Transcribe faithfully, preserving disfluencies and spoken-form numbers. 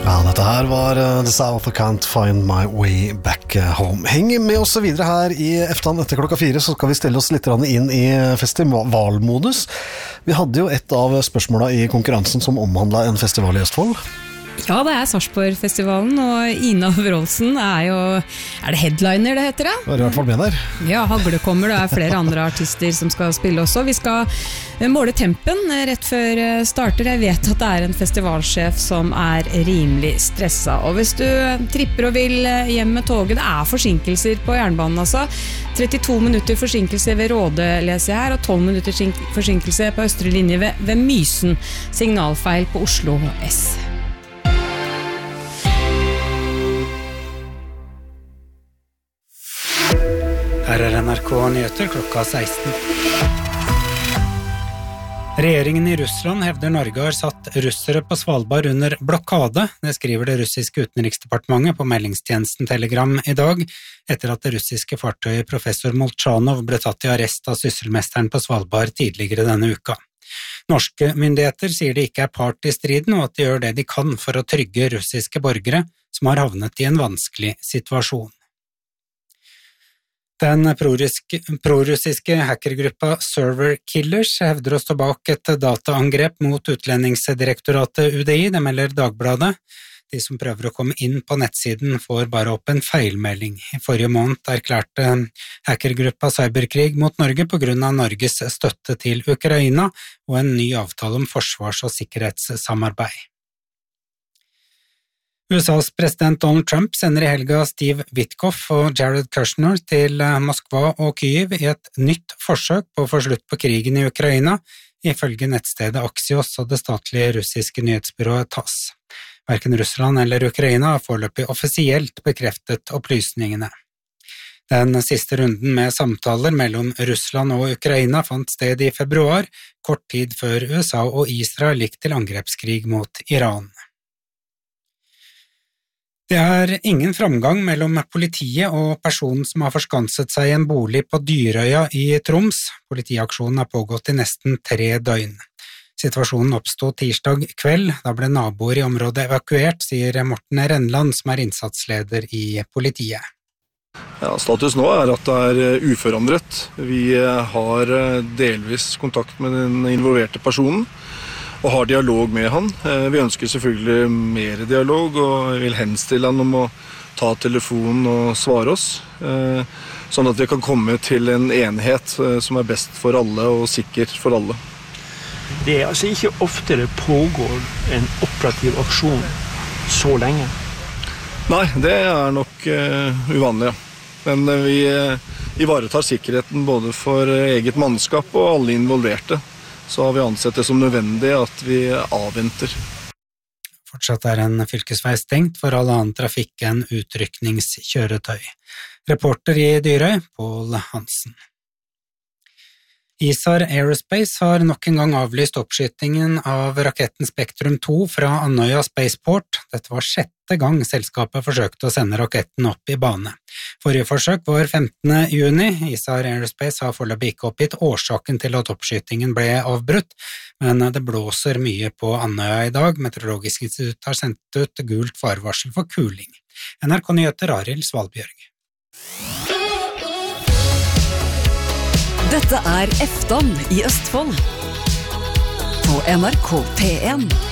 Ja, dette her var uh, The South I Can't Find My Way Back Home. Heng med oss videre her i Eftan etter klokka fire, så skal vi stelle oss litt inn i festivalmodus. Vi hadde jo et av spørsmålene i konkurransen som omhandlet en festival i Østfold. Ja, det er Sarpsborg-festivalen, og Ina Wroldsen er jo, er det headliner det heter det? Det er i hvert fall med der. Ja, Hagle kommer, det er flere andre artister som skal spille også. Vi skal måle tempen rett før starter. Jeg vet at det er en festivalsjef som er rimelig stresset, og hvis du tripper og vil hjem med toget, det er forsinkelser på jernbanen altså. trettito minutter forsinkelse ved Råde leser jeg her, og tolv minutter forsinkelse på Østre linje ved, ved Mysen. Signalfeil på Oslo S. Her er N R K Nyheter klokka seksten. Regjeringen i Russland hevder Norge har satt russere på Svalbard under blokade. Det skriver det russiske utenriksdepartementet på meldingstjenesten Telegram i dag, etter at det russiske fartøyet professor Molchanov ble tatt i arrest av sysselmesteren på Svalbard tidligere denne uka. Norske myndigheter sier de ikke er part i striden, og at de gjør det de kan for å trygge russiske borgere som har havnet i en vanskelig situasjon. Den prorussiske hackergruppa Server Killers hevder å stå bak et dataangrep mot Utlendingsdirektoratet U D I, det melder Dagbladet. De som prøver å komme inn på nettsiden får bare opp en feilmelding. I forrige måned erklærte hackergruppa cyberkrig mot Norge på grunn av Norges støtte til Ukraina og en ny avtale om forsvars- og sikkerhetssamarbeid. U S A's president Donald Trump sender i helga Steve Witkoff og Jared Kushner til Moskva og Kyiv i et nytt forsøk på å få slutt på krigen i Ukraina, ifølge nettstedet Axios og det statlige russiske nyhetsbyrået TASS. Hverken Russland eller Ukraina har foreløpig offisielt bekreftet opplysningene. Den siste runden med samtaler mellom Russland og Ukraina fant sted i februar, kort tid før U S A og Israel gikk til angrepskrig mot Iran. Det er ingen framgang mellom politiet og personen som har forskanset seg i en bolig på Dyrøya i Troms. Politiaksjonen har pågått i nesten tre døgn. Situasjonen oppstod tirsdag kveld, da ble naboer i området evakuert, sier Morten Rennland, som er innsatsleder i politiet. Ja, status nå er at det er uforandret. Vi har delvis kontakt med den involverte personen, og har dialog med han. Vi ønsker selvfølgelig mer dialog, og vil henstille han om å ta telefonen og svare oss, sånn at vi kan komme til en enhet som er best for alle og sikker for alle. Det er altså ikke ofte det pågår en operativ aksjon så lenge. Nei, det er nok uh, uvanlig, ja. Men uh, vi uh, ivaretar sikkerheten både for uh, eget mannskap og alle involverte. Så har vi ansett det som nødvendig at vi avventer. Fortsatt er en fylkesvei stengt for all annen trafikk enn utrykningskjøretøy. Reporter i Dyrøy, Pål Hansen. ISAR Aerospace har nok en gang avlyst oppskytingen av raketten Spektrum to fra Andøya Spaceport. Dette var sjette gang selskapet forsøkte å sende raketten opp i bane. Forrige forsøk var femtende juni. ISAR Aerospace har foreløpig ikke oppgitt årsaken til at oppskytingen ble avbrutt, men det blåser mye på Andøya i dag. Meteorologisk institutt har sendt ut gult farevarsel for kuling. N R K Nyheter, Arild Svalbjørg. Dette er Eftan i Østfold på N R K P en.